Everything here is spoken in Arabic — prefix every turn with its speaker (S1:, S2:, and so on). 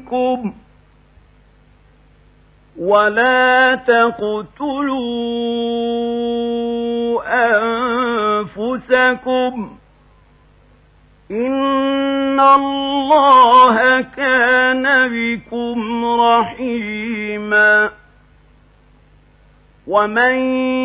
S1: منكم ولا تقتلوا أنفسكم إن الله كان بكم رحيما ومن